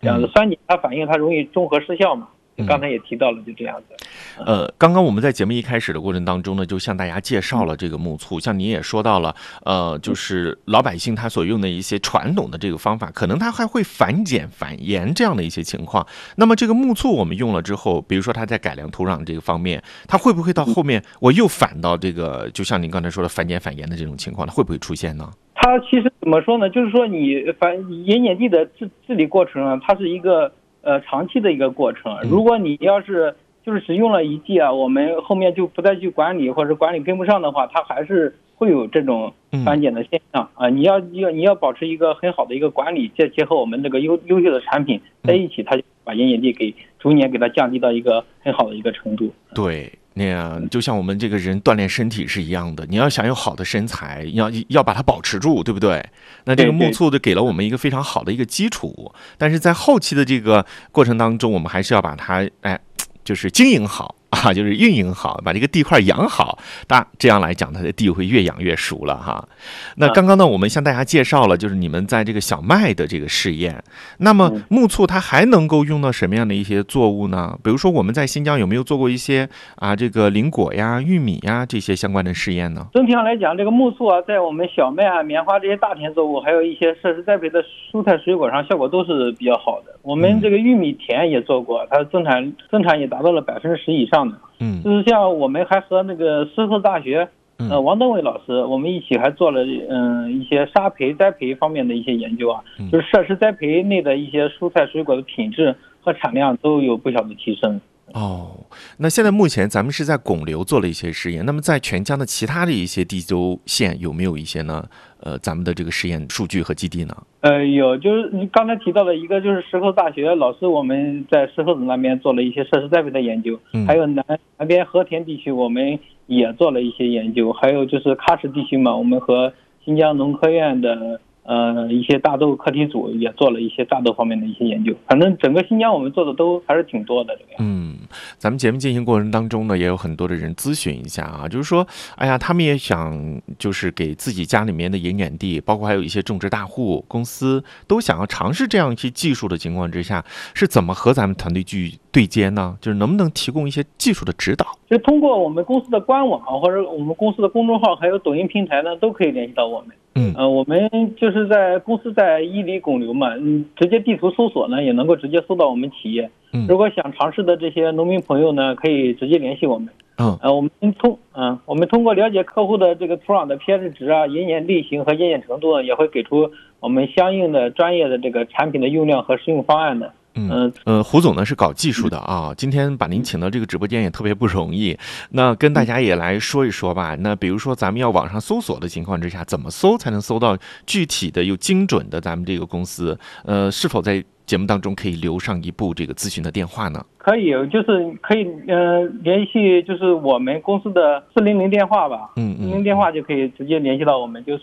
这样子。酸碱它反应它容易中和失效嘛。刚才也提到了，就这样子。 刚刚我们在节目一开始的过程当中呢，就向大家介绍了这个木醋，像您也说到了，就是老百姓他所用的一些传统的这个方法，可能他还会反碱反盐这样的一些情况。那么这个木醋我们用了之后，比如说它在改良土壤这个方面，它会不会到后面我又反到这个，就像您刚才说的反碱反盐的这种情况，它会不会出现呢？ 它其实怎么说呢？就是说你盐碱地的治理过程啊，它是一个长期的一个过程。如果你要是就是只用了一剂啊，我们后面就不再去管理，或者管理跟不上的话，它还是会有这种反碱的现象啊。你要保持一个很好的一个管理，再结合我们这个优秀的产品在一起，它就把盐碱地给逐年给它降低到一个很好的一个程度。 对。那样就像我们这个人锻炼身体是一样的，你要想有好的身材，要把它保持住，对不对？那这个木醋就给了我们一个非常好的一个基础，但是在后期的这个过程当中，我们还是要把它就是经营好啊，就是运营好，把这个地块养好，这样来讲，它的地会越养越熟了哈。那刚刚呢，我们向大家介绍了，就是你们在这个小麦的这个试验。那么木醋它还能够用到什么样的一些作物呢？比如说我们在新疆有没有做过一些这个林果呀、玉米呀这些相关的试验呢？ 整体上来讲，这个木醋啊，在我们小麦啊、棉花这些大田作物，还有一些设施栽培的蔬菜水果上，效果都是比较好的。我们这个玉米田也做过，它增产也达到了10%以上的。就是像我们还和那个石河大学王登伟老师，我们一起还做了一些沙培栽培方面的一些研究啊，就是设施栽培内的一些蔬菜水果的品质和产量都有不小的提升。 那现在目前咱们是在巩留做了一些实验，那么在全疆的其他的一些地州县有没有一些呢？咱们的这个实验数据和基地呢？ 有，就是你刚才提到的一个，就是石河大学老师，我们在石河子那边做了一些设施栽培的研究，还有南边和田地区我们也做了一些研究，还有就是喀什地区嘛，我们和新疆农科院的一些大豆课题组也做了一些大豆方面的一些研究。反正整个新疆我们做的都还是挺多的这个样。 咱们节目进行过程当中呢，也有很多的人咨询一下啊，就是说，他们也想就是给自己家里面的盐碱地，包括还有一些种植大户公司，都想要尝试这样一些技术的情况之下，是怎么和咱们团队去对接呢？就是能不能提供一些技术的指导？ 就通过我们公司的官网或者我们公司的公众号，还有抖音平台呢，都可以联系到我们。我们就是在公司在伊犁巩留嘛，直接地图搜索呢，也能够直接搜到我们企业。如果想尝试的这些农民朋友呢，可以直接联系我们。我们通过了解客户的这个土壤的 pH 值啊、盐碱类型和盐碱程度，也会给出我们相应的专业的这个产品的用量和使用方案的。 胡总呢是搞技术的啊，今天把您请到这个直播间也特别不容易。那跟大家也来说一说吧。那比如说咱们要网上搜索的情况之下，怎么搜才能搜到具体的又精准的咱们这个公司？是否在节目当中可以留上一部这个咨询的电话呢？ 可以，就是可以联系就是我们公司的400电话吧。400电话就可以直接联系到我们，就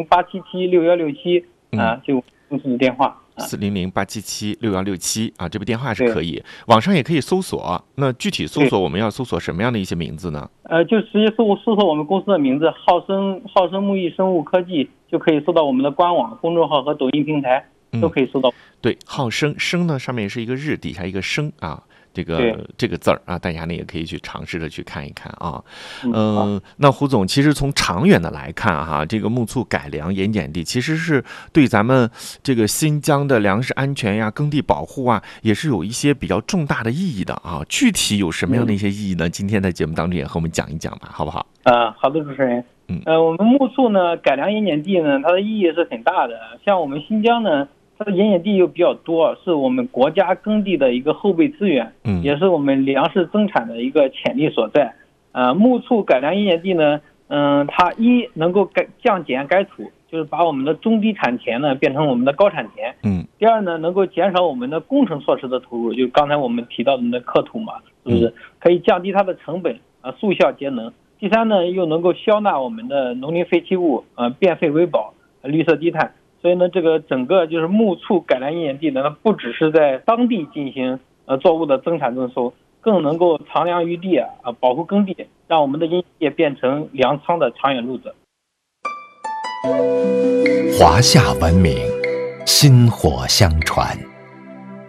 400-877-6167就公司的电话。 400-877-6167这部电话是可以，网上也可以搜索。那具体搜索我们要搜索什么样的一些名字呢？ 就直接搜索我们公司的名字浩生牧艺生物科技，就可以搜到我们的官网、公众号和抖音平台，都可以搜到。 对，浩生呢上面是一个日，底下一个生这个字儿大家呢也可以去尝试着去看一看啊。那胡总，其实从长远的来看这个木醋改良盐碱地其实是对咱们这个新疆的粮食安全呀、耕地保护也是有一些比较重大的意义的具体有什么样的一些意义呢？今天在节目当中也和我们讲一讲吧，好不好？ 好的，主持人。我们木醋呢改良盐碱地呢，它的意义是很大的。像我们新疆呢，它的盐碱地又比较多，是我们国家耕地的一个后备资源，也是我们粮食增产的一个潜力所在。木醋改良盐碱地呢，它能够降碱改土，就是把我们的中低产田呢变成我们的高产田。第二呢，能够减少我们的工程措施的投入，就刚才我们提到的那刻土嘛，是不是可以降低它的成本速效节能？第三呢，又能够消纳我们的农林废弃物，变废为宝，绿色低碳。所以呢，这个整个就是木醋改良盐碱地呢，它不只是在当地进行作物的增产增收，更能够藏粮于地保护耕地，让我们的盐碱地变成粮仓的长远路子。 华夏文明，薪火相传。